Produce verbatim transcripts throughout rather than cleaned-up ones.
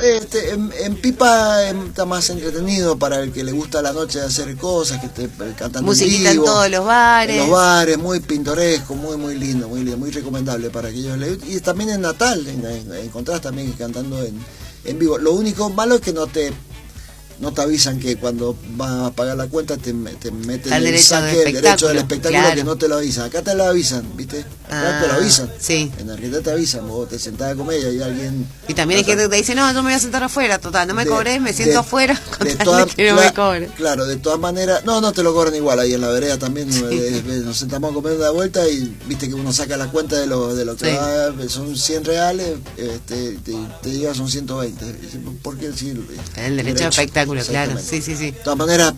este, en, en Pipa eh, está más entretenido para el que le gusta la noche de hacer cosas, que esté cantando musiquita en vivo, en todos los bares. En los bares, muy pintoresco, muy muy lindo, muy lindo, muy recomendable para aquellos. Y también en Natal, en, en, encontrás también cantando en, en vivo. Lo único malo es que no te no te avisan que cuando vas a pagar la cuenta te, te meten el, el saque, el derecho del espectáculo, claro. Que no te lo avisan. Acá te lo avisan, ¿viste? Acá ah, te lo avisan. Sí. En Argentina te avisan, vos te sentás a comer y hay alguien... Y también hay gente que te dice, no, yo me voy a sentar afuera, total, no me de, cobré, me siento de, afuera, con de tal toda, que no me cobre. Claro, de todas maneras, no, no te lo cobran igual, ahí en la vereda también, sí. eh, nos sentamos a comer una vuelta y viste que uno saca la cuenta de lo, de lo que sí. va, son cien reales, este, te, te diga son ciento veinte. ¿Por qué sí, el derecho al espectáculo, claro, sí, sí, sí. De todas maneras,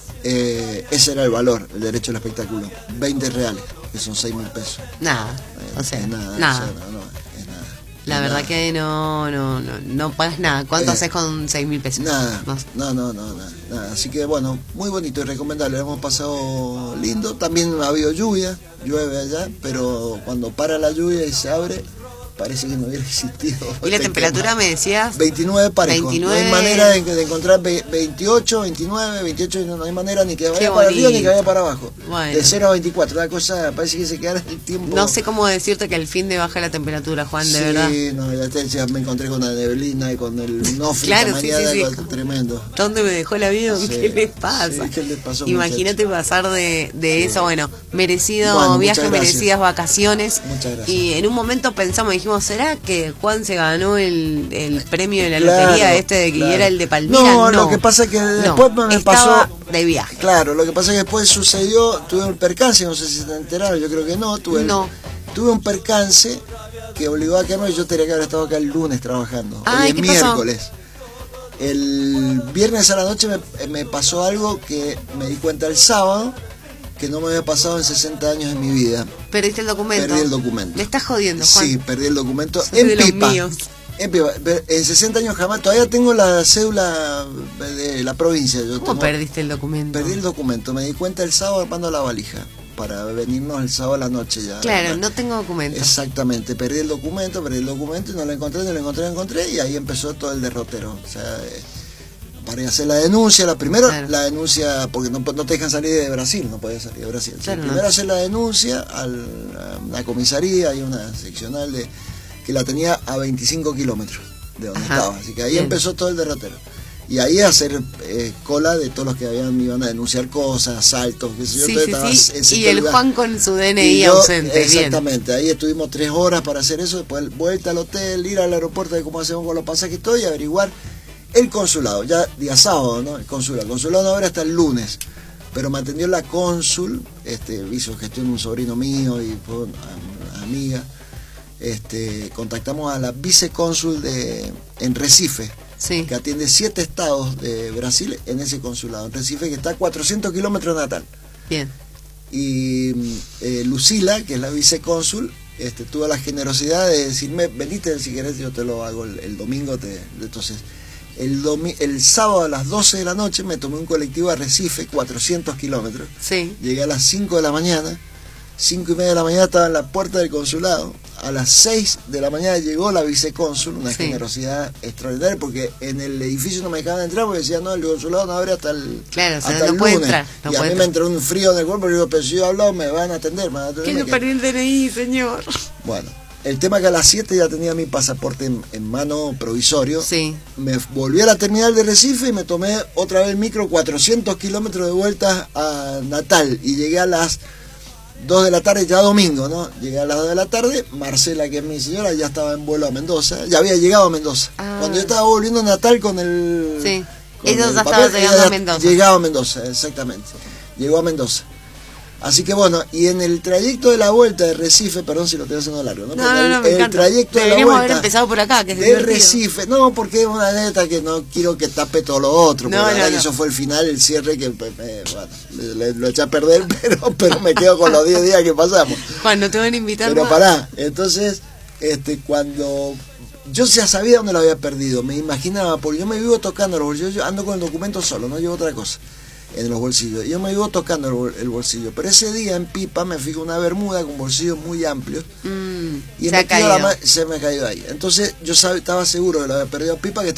eh, ese era el valor, el derecho al espectáculo. veinte reales, que son seis mil pesos. Nada, eh, o sea, nada. nada. O sea, no, no, es nada. La es verdad nada. que no, no, no, no pagas nada. ¿Cuánto eh, haces con seis mil pesos? Nada, no, no, no, nada, nada. Así que bueno, muy bonito y recomendable. Lo hemos pasado lindo. También ha habido lluvia, llueve allá, pero cuando para la lluvia y se abre, parece que no hubiera existido. ¿Y la temperatura me decías? veintinueve parejo. veintinueve... No hay manera de, de encontrar veintiocho, veintinueve, veintiocho, no, no hay manera ni que vaya para arriba ni que vaya para abajo. Bueno. De cero a veinticuatro, la cosa parece que se queda el tiempo. No sé cómo decirte que al fin de baja la temperatura, Juan, de sí, verdad. Sí, no, ya, te, ya me encontré con la neblina y con el nofri. Claro, sí, sí, sí. Tremendo. ¿Dónde me dejó el avión? Sí, ¿qué les pasa? Sí, ¿qué les pasó, imagínate muchacho? Pasar de, de sí. eso, bueno, merecido bueno, viaje, merecidas vacaciones. Muchas gracias. Y en un momento pensamos, dijimos, ¿será que Juan se ganó el, el premio de la claro, lotería este de que claro. era el de Palmira? No, no, lo que pasa es que después no, me pasó de viaje. Claro, lo que pasa es que después sucedió, tuve un percance, no sé si se enteraron, yo creo que no, tuve, no. El, tuve un percance que obligó a quedarme, yo tenía que haber estado acá el lunes trabajando, Ay, hoy es miércoles. Pasó? El viernes a la noche me, me pasó algo que me di cuenta el sábado, que no me había pasado en sesenta años de mi vida. ¿Perdiste el documento? Perdí el documento. ¿Me estás jodiendo, Juan? Sí, perdí el documento Soy en de Pipa. Los míos. En Pipa. En sesenta años jamás, todavía tengo la cédula de la provincia. Yo ¿Cómo tengo, perdiste el documento? Perdí el documento, me di cuenta el sábado armando la valija, para venirnos el sábado a la noche ya. Claro, ¿verdad? No tengo documento. Exactamente, perdí el documento, perdí el documento y no lo encontré, no lo encontré, no lo encontré y ahí empezó todo el derrotero. O sea, eh, para ir a hacer la denuncia, la primero claro. la denuncia, porque no, no te dejan salir de Brasil, no podías salir de Brasil. Claro, primero no. hacer la denuncia al, a la comisaría, hay una seccional de que la tenía a veinticinco kilómetros de donde Ajá. estaba, así que ahí Bien. empezó todo el derrotero. Y ahí hacer eh, cola de todos los que habían iban a denunciar cosas, asaltos, qué sé yo. Sí, Entonces, sí, sí. Y el lugar. Juan con su D N I yo, ausente. Exactamente, Bien. ahí estuvimos tres horas para hacer eso, después vuelta al hotel, ir al aeropuerto de cómo hacemos con los pasajes y todo, y averiguar el consulado, ya día sábado, ¿no? El consulado, el consulado no abre hasta el lunes, pero me atendió la cónsul, este, hizo gestión un sobrino mío y fue una amiga. Este, contactamos a la vicecónsul de en Recife, sí. que atiende siete estados de Brasil en ese consulado, en Recife, que está a cuatrocientos kilómetros de Natal. Bien. Y eh, Lucila, que es la vicecónsul, este, tuvo la generosidad de decirme, venite si querés, yo te lo hago el, el domingo, te, entonces... El, domi el sábado a las doce de la noche me tomé un colectivo a Recife, cuatrocientos kilómetros. Sí. Llegué a las cinco de la mañana, cinco y media de la mañana estaba en la puerta del consulado. A las seis de la mañana llegó la vicecónsul, una sí. generosidad extraordinaria, porque en el edificio no me dejaban entrar porque decían, no, el consulado no abre hasta el, claro, hasta o sea, el no puede lunes. Entrar, no y a mí entrar. me entró un frío en el cuerpo, y digo, pero si yo he hablado, me van a atender. Me van a atender que no perdí el D N I, señor. Bueno. El tema es que a las siete ya tenía mi pasaporte en, en mano provisorio. Sí. Me volví a la terminal de Recife y me tomé otra vez el micro cuatrocientos kilómetros de vuelta a Natal. Y llegué a las dos de la tarde, ya domingo, ¿no? Llegué a las dos de la tarde, Marcela, que es mi señora, ya estaba en vuelo a Mendoza. Ya había llegado a Mendoza. Ah. Cuando yo estaba volviendo a Natal con el... Sí. Ellos ya estaban llegando a Mendoza. Llegaba a Mendoza, exactamente. Llegó a Mendoza. Así que bueno, y en el trayecto de la vuelta de Recife, perdón si lo estoy haciendo largo, ¿no? No, no, el, no, me el encanta. trayecto Deberíamos de la vuelta haber empezado por acá, que es de divertido. Recife, no, porque es una neta que no quiero que tape todo lo otro, no, porque no, la verdad no. que eso fue el final, el cierre, que me, bueno, le, lo eché a perder, pero, pero me quedo con los diez días que pasamos. Juan, no te van a invitar Pero más. pará, entonces, este, cuando... Yo ya sabía dónde lo había perdido, me imaginaba, porque yo me vivo tocando los bolsillos, yo ando con el documento solo, no llevo otra cosa en los bolsillos. Yo me vivo tocando el, bol el bolsillo, pero ese día en Pipa me fijé una bermuda con bolsillos muy amplios mm, y se, ha caído. La se me ha caído ahí. Entonces yo sabe, estaba seguro que lo había perdido a Pipa, que